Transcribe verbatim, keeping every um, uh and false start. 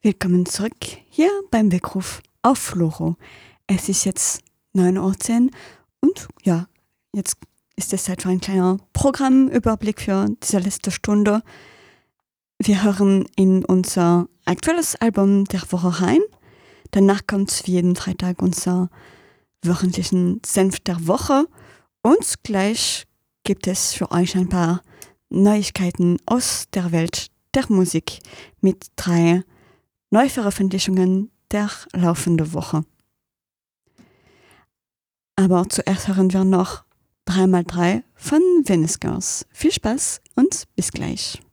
Willkommen zurück hier beim Weckruf auf Floro. Es ist jetzt neun Uhr zehn und ja, jetzt ist es Zeit für ein kleiner Programmüberblick für diese letzte Stunde. Wir hören in unser aktuelles Album der Woche rein. Danach kommt wie jeden Freitag unser wöchentlichen Senf der Woche und gleich gibt es für euch ein paar Neuigkeiten aus der Welt der Musik mit drei Neuveröffentlichungen der laufenden Woche. Aber zuerst hören wir noch drei mal drei von Venice Girls. Viel Spaß und bis gleich.